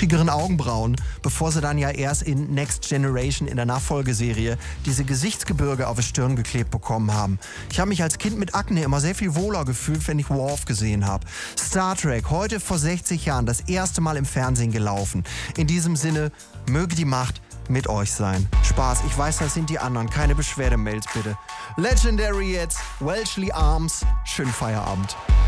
arschigeren Augenbrauen, bevor sie dann ja erst in Next Generation in der Nachfolgeserie diese Gesichtsgebirge auf die Stirn geklebt bekommen haben. Ich habe mich als Kind mit Akne immer sehr viel wohler gefühlt, wenn ich Worf gesehen habe. Star Trek, heute vor 60 Jahren, das erste Mal im Fernsehen gelaufen. In diesem Sinne, möge die Macht mit euch sein. Spaß, ich weiß, das sind die anderen. Keine Beschwerdemails bitte. Legendary jetzt, Welshly Arms. Schönen Feierabend.